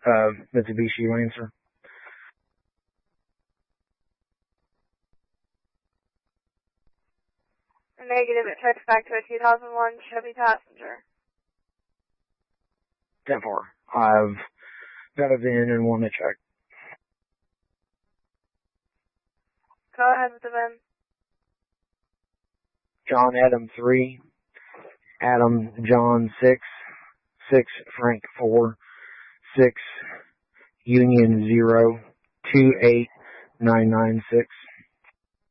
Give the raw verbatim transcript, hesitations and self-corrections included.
uh, Mitsubishi Lancer. Negative, it checks back to a two thousand one Chevy Passenger. ten four. I've got a V I N and want to check. Go ahead with the V I N. John Adam three, Adam John six, six Frank four, six Union zero, two eight nine nine six.